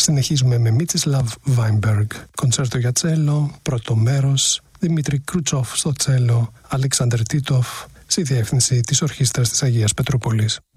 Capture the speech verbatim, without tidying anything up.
Συνεχίζουμε με Μίτσεσλαβ Βάινμπεργκ, κοντσέρτο για τσέλο, πρώτο μέρος, Δημήτρη Κρουτσόφ στο τσέλο, Αλεξάνδρ Τίτοφ, στη διεύθυνση της Ορχήστρας της Αγίας Πετρούπολης.